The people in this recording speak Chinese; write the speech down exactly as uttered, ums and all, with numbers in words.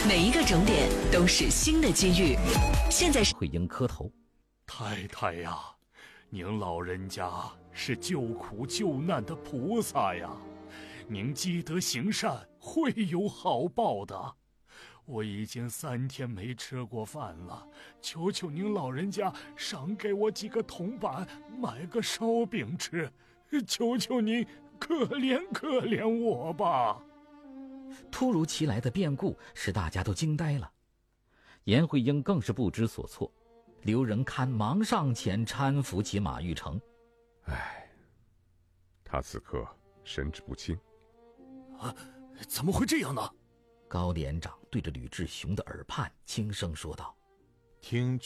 每一个整点都是新的机遇。现在是慧英磕头：“ 太太呀，您老人家是救苦救难的菩萨呀，您积德行善会有好报的。我已经三天没吃过饭了，求求您老人家赏给我几个铜板，买个烧饼吃，求求您可怜可怜我吧。” 突如其来的变故使大家都惊呆了，颜慧英更是不知所措。刘仁堪忙上前搀扶起马玉成。 唉，他此刻神志不清。 啊，怎么会这样呢？ 高连长对着吕志雄的耳畔轻声说道：“ 听